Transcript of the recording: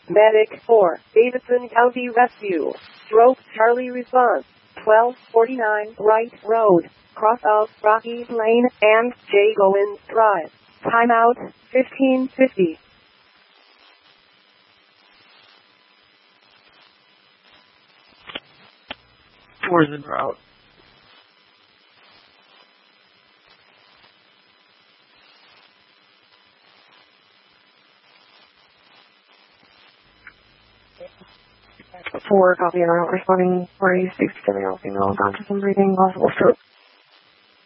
Medic 4, Davidson County Rescue. Stroke Charlie response. 1249 Wright Road, cross of Rocky Lane and J. Goins Drive. Timeout 1550. Where's the route? Four, copy and route responding 46, 7 female, unconscious and breathing, possible stroke.